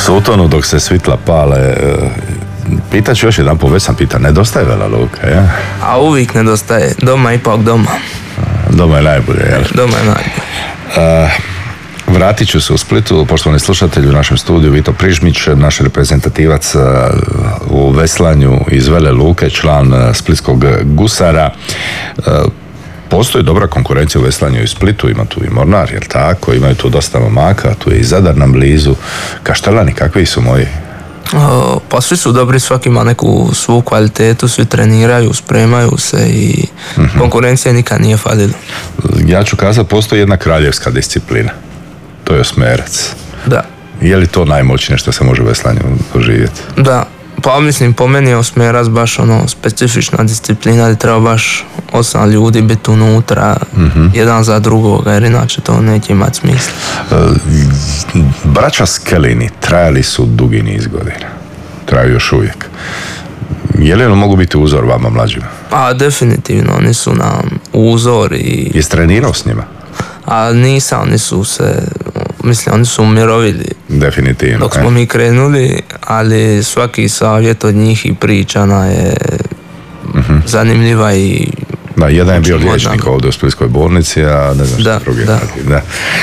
Sutonu dok se svitla pale, pitaću još jedan, već sam pita, nedostaje Vela Luka, ja? A uvijek nedostaje, doma ipak doma. Doma je najbolje, jel? Doma je najbolje. Vratit ću se u Splitu, poštovani slušatelji, u našem studiju Vito Prižmić, naš reprezentativac u veslanju iz Vele Luke, član splitskog gusara. Postoji dobra konkurencija u veslanju i Splitu, ima tu i Mornar, jel tako? Imaju tu dosta momaka, tu je i Zadar nam blizu. Kaštelani, kakvi su moji? Pa svi su dobri, svaki ima neku svu kvalitetu, svi treniraju, spremaju se i konkurencija nikad nije falila. Ja ću kazati, postoji jedna kraljevska disciplina. To je osmerac. Da. Je li to najmoćnije što se može u veslanju doživjeti? Da. Pa mislim, po meni je osmerac baš specifična disciplina gdje treba baš 8 ljudi biti unutra, jedan za drugoga, jer inače to neće imati smisla. Braća Skelini trajali su dugi niz godina. Traju još uvijek. Je li ono mogu biti uzor vama mlađima? A definitivno, oni su nam uzor i... Jesi trenirao s njima? A nisam, oni su umirovili. Definitivno. Dok smo mi krenuli, ali svaki savjet od njih i pričana je zanimljiva i... Da, jedan je bio liječnik ovdje u Splitskoj bolnici, a ne znam što drugi. Da.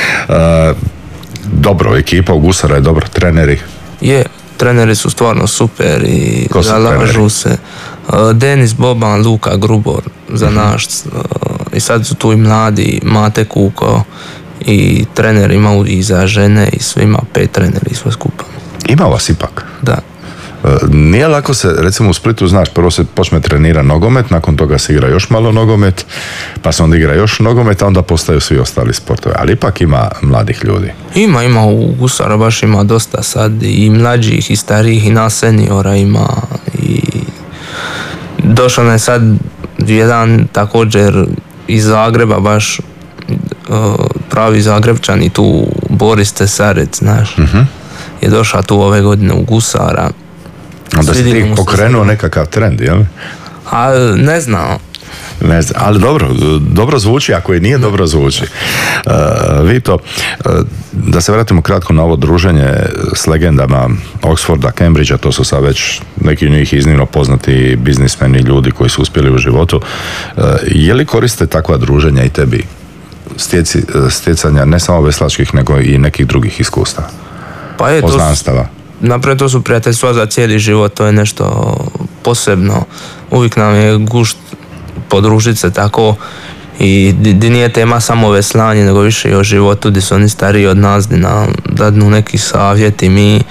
Dobro, ekipa u gusara je dobro, treneri? Je, treneri su stvarno super i zalažu se. Denis Boban, Luka Grubor za naš, i sad su tu i mladi, Mate Kuko i trener ima i za žene i sve, ima 5 treneri i sve skupa. Ima vas ipak? Da. Nije lako se, recimo u Splitu, znaš, prvo se počne trenira nogomet, nakon toga se igra još malo nogomet, pa se onda igra još nogomet, a onda postaju svi ostali sportove, ali ipak ima mladih ljudi. Ima u gusara, baš ima dosta sad i mlađih i starijih i nas seniora ima i došao je sad jedan također iz Zagreba, baš pravi Zagrebčan i tu Boris Tesarec, znaš, je došao tu ove godine u gusara. Onda si ti pokrenuo nekakav trend, jel? A ne znam. Ne znam, ali dobro zvuči, ako i nije dobro zvuči. Vito, da se vratimo kratko na ovo druženje s legendama Oxforda, Cambridgea, to su sad već neki od njih iznimno poznati biznismeni, ljudi koji su uspjeli u životu. Je li koriste takva druženja i tebi stjecanja ne samo veslačkih, nego i nekih drugih iskustava? Pa je, poznanstava? Naprijed to su prijateljstva za cijeli život, to je nešto posebno. Uvijek nam je gušt podružiti se tako i di nije tema samo veslanje, nego više i o životu, gdje su oni stariji od nas, gdje nam dadnu neki savjet i mi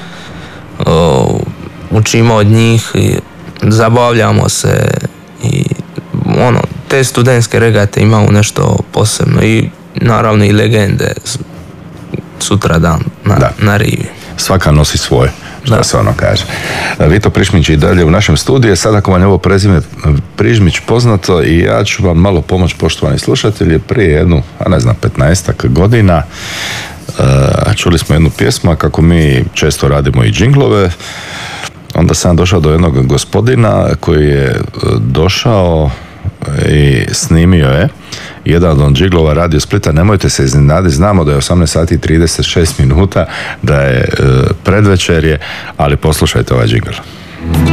učimo od njih i zabavljamo se i te studentske regate imaju nešto posebno i naravno i legende sutradan na rivi. Svaka nosi svoje, što se ono kaže. Vito Prižmić i dalje u našem studiju. Sad ako vam je ovo prezime Prižmić poznato, i ja ću vam malo pomoći, poštovani slušatelji. Prije jednu, 15-ak godina čuli smo jednu pjesmu, a kako mi često radimo i džinglove, onda sam došao do jednog gospodina koji je došao i snimio je jedan od džiglova Radio Splita. Nemojte se iznenaditi, znamo da je 18 sati i 36 minuta, da je predvečerje, ali poslušajte ovaj džigl.